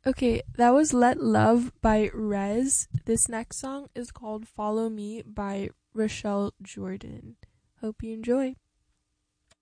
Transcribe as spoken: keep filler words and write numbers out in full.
Okay, that was Let Love by Rez. This next song is called Follow Me by Rochelle Jordan. Hope you enjoy.